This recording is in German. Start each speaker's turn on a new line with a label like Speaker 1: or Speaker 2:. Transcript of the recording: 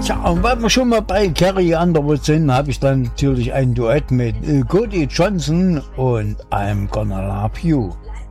Speaker 1: Tja, und weil wir schon mal bei Carrie Underwood sind, habe ich dann natürlich ein Duett mit Cody Johnson und I'm Gonna Love You.